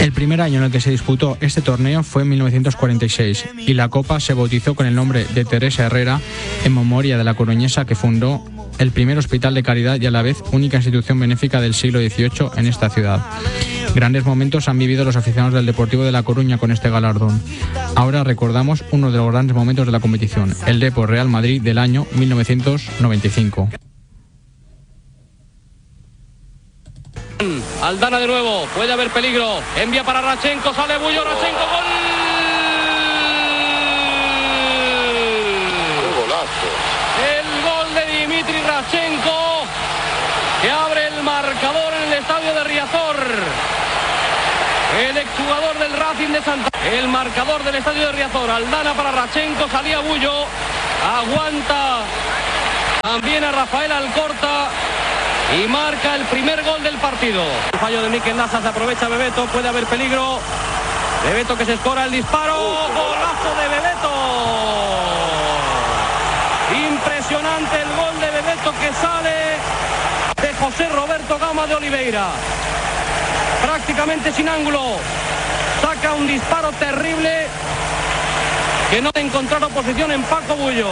El primer año en el que se disputó este torneo fue en 1946 y la Copa se bautizó con el nombre de Teresa Herrera en memoria de la coruñesa que fundó el primer hospital de caridad y a la vez única institución benéfica del siglo XVIII en esta ciudad. Grandes momentos han vivido los aficionados del Deportivo de La Coruña con este galardón. Ahora recordamos uno de los grandes momentos de la competición, el Depor Real Madrid del año 1995. Aldana de nuevo, puede haber peligro, envía para Radchenko, sale Bullo, Radchenko, gol. El gol de Dimitri Radchenko, que abre el marcador en el estadio de Riazor. El exjugador del Racing de Santander, el marcador del estadio de Riazor, Aldana para Radchenko, salía Bullo, aguanta también a Rafael Alcorta. Y marca el primer gol del partido. El fallo de Mikel Lasa, se aprovecha Bebeto, puede haber peligro. Bebeto que se escora el disparo. ¡Golazo de Bebeto! Impresionante el gol de Bebeto que sale de José Roberto Gama de Oliveira. Prácticamente sin ángulo. Saca un disparo terrible que no encontró oposición en Paco Bullo.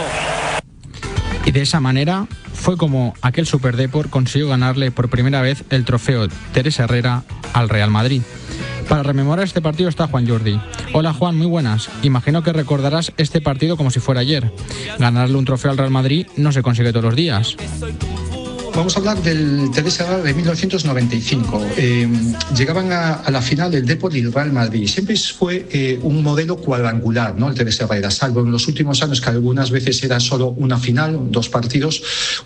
Y de esa manera fue como aquel Super Depor consiguió ganarle por primera vez el trofeo Teresa Herrera al Real Madrid. Para rememorar este partido está Juan Jordi. Hola Juan, muy buenas. Imagino que recordarás este partido como si fuera ayer. Ganarle un trofeo al Real Madrid no se consigue todos los días. Vamos a hablar del Teresa Herrera de 1995. Llegaban a la final del Depor y el Real Madrid. Siempre fue un modelo cuadrangular, ¿no? El Teresa Herrera, salvo en los últimos años que algunas veces era solo una final, 2 partidos,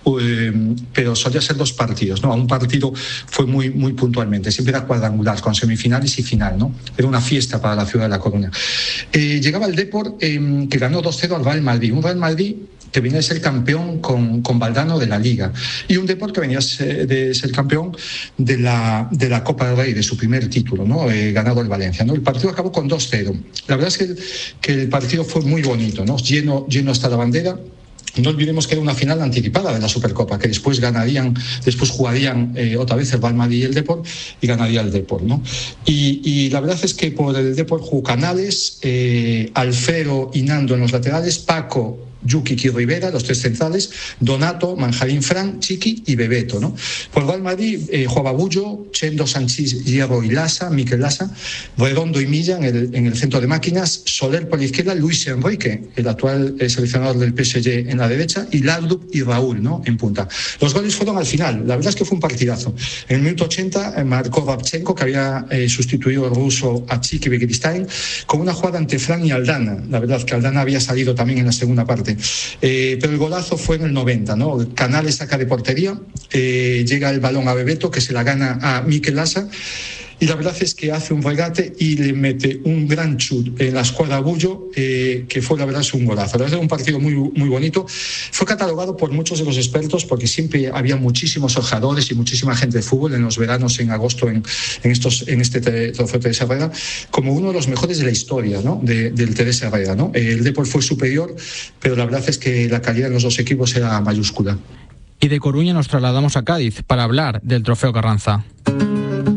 pero solía ser 2 partidos, ¿no? Un partido fue muy puntualmente. Siempre era cuadrangular, con semifinales y final, ¿no? Era una fiesta para la ciudad de La Coruña. Llegaba el Depor que ganó 2-0 al Real Madrid. Un Real Madrid que venía de ser campeón con Valdano de la Liga, y un Depor que venía de ser campeón de la Copa del Rey, de su primer título, ¿no? Ganado el Valencia, ¿no? El partido acabó con 2-0. La verdad es que el partido fue muy bonito, ¿no? Lleno hasta la bandera. No olvidemos que era una final anticipada de la Supercopa, que después jugarían otra vez el Real Madrid y el Depor, y ganaría el Depor, ¿no? Y la verdad es que por el Depor jugó Canales, Alfredo y Nando en los laterales, Paco, Yuki y Rivera, los 3 centrales, Donato, Manjarín Fran, Chiqui y Bebeto, ¿no? Por Real Madrid jugaba Bullo, Chendo, Sanchís, Hierro y Lasa, Mikel Lasa, Redondo y Milla en el centro de máquinas, Soler por la izquierda, Luis Enrique, el actual seleccionador del PSG, en la derecha, y Lardub y Raúl, ¿no? En punta. Los goles fueron al final. La verdad es que fue un partidazo. En el minuto 80 marcó Radchenko, que había sustituido el ruso a Chiqui Begiristain, con una jugada ante Fran y Aldana. La verdad es que Aldana había salido también en la segunda parte. Pero el golazo fue en el 90, ¿no? Canales saca de portería, llega el balón a Bebeto, que se la gana a Mikel Lasa, y la verdad es que hace un regate y le mete un gran chut en la escuadra Bullo, que fue, la verdad, es un golazo. La verdad, un partido muy bonito. Fue catalogado por muchos de los expertos, porque siempre había muchísimos ojeadores y muchísima gente de fútbol en los veranos, en agosto, en este trofeo Teresa Herrera, como uno de los mejores de la historia, ¿no? del Teresa Herrera, ¿no? El Depor fue superior, pero la verdad es que la calidad en los 2 equipos era mayúscula. Y de Coruña nos trasladamos a Cádiz para hablar del trofeo Carranza.